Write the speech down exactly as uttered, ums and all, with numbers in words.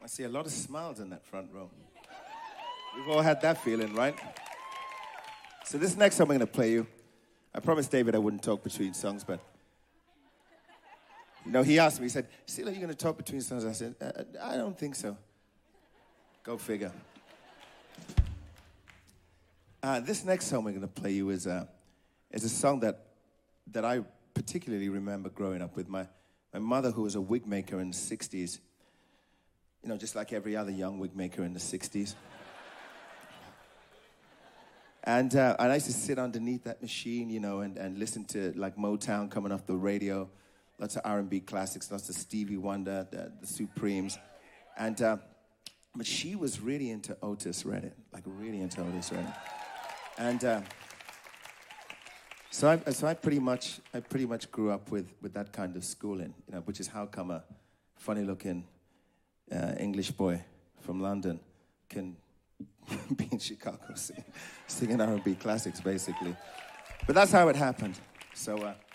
I see a lot of smiles in that front row. We've all had that feeling, right? So this next song I'm going to play you, I promised David I wouldn't talk between songs, but you know, he asked me, he said, Steele, are you going to talk between songs? I said, uh, I don't think so. Go figure. Uh, this next song we're going to play you is, uh, is a song that that I particularly remember growing up with. My, my mother, who was a wig maker in the sixties, you know, just like every other young wig maker in the sixties. And, uh, and I used to sit underneath that machine, you know, and, and listen to, like, Motown coming off the radio, lots of R and B classics, lots of Stevie Wonder, the, the Supremes. And, uh, but she was really into Otis Redding, like really into Otis Redding. And uh, so, I, so I pretty much, I pretty much grew up with, with that kind of schooling, you know, which is how come a funny-looking uh, English boy from London can be in Chicago singing, singing R and B classics, basically. But that's how it happened. So. Uh,